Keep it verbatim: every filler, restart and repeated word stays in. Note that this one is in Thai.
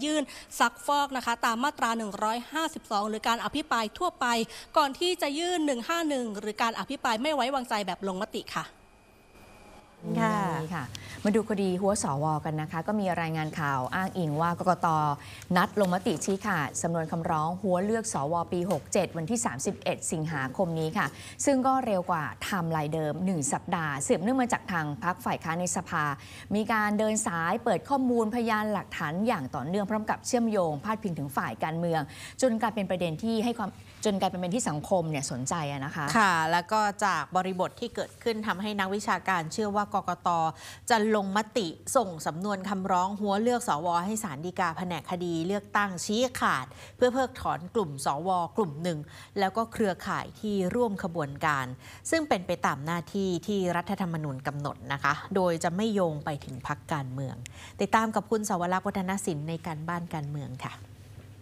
ยื่นซักฟอกนะคะตามมาตราหนึ่งร้อยห้าสิบสองหรือการอภิปรายทั่วไปก่อนที่จะยื่นหนึ่งห้าหนึ่งหรือการอภิปรายไม่ไว้วางใจแบบลงมติค่ะค่ะค่ะมาดูคดีหัวสวกันนะคะก็มีรายงานข่าวอ้างอิงว่ากกต.นัดลงมติชี้ขาดสำนวนคำร้องหัวเลือกสวปีหกเจ็ดวันที่สามสิบเอ็ดสิงหาคมนี้ค่ะซึ่งก็เร็วกว่าไทม์ไลน์เดิมหนึ่งสัปดาห์สืบเนื่องมาจากทางพรรคฝ่ายค้านในสภามีการเดินสายเปิดข้อมูลพยานหลักฐานอย่างต่อเนื่องพร้อมกับเชื่อมโยงพาดพิงถึงฝ่ายการเมืองจนกลายเป็นประเด็นที่ให้ความจนกลายเป็นที่สังคมเนี่ยสนใจนะคะค่ะแล้วก็จากบริบทที่เกิดขึ้นทำให้นักวิชาการเชื่อว่ากกต.จะลงมติส่งสำนวนคำร้องหัวเลือกสวให้ศาลฎีกาแผนกคดีเลือกตั้งชี้ขาดเพื่อเพิกถอนกลุ่มสวกลุ่มหนึ่งแล้วก็เครือข่ายที่ร่วมขบวนการซึ่งเป็นไปตามหน้าที่ที่รัฐธรรมนูญกำหนดนะคะโดยจะไม่โยงไปถึงพรรคการเมืองติดตามกับคุณสวรักษ์วัฒนศิลป์ในการบ้านการเมืองค่ะ